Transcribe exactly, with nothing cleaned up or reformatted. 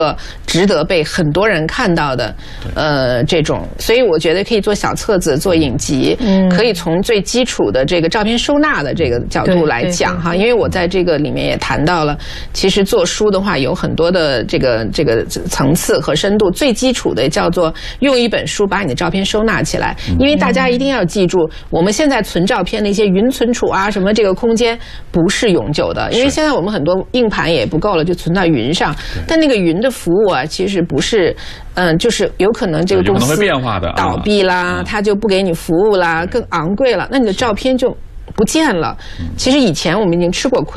呃，值得被很多人看到的，呃，这种，所以我觉得可以做小册子，做影集，嗯，可以从最基础的这个照片收纳的这个角度来讲哈，因为我在这个里面也谈到了，其实做书的话有很多的这个这个层次和深度，最基础的叫做用一本书把你的照片收纳起来，因为大家一定要记住，我们现在存照片的一些云存储啊，什么这个空间不是永久的，因为现在我们很多硬盘也不够了，就存到云上，但那个云的服务啊，其实不是，嗯，就是有可能这个公司倒闭啦，它就不给你服务啦，更昂贵了，那你的照片就不见了。其实以前我们已经吃过亏。